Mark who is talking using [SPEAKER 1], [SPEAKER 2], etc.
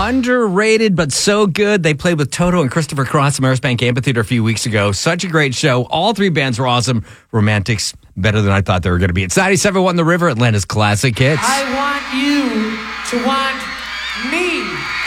[SPEAKER 1] underrated but so good. They played with Toto and Christopher Cross at Marisbank Amphitheater a few weeks ago. Such a great show. All three bands were awesome. Romantics, better than I thought they were going to be. It's 97.1 The River, Atlanta's classic hits.
[SPEAKER 2] I want you to want me.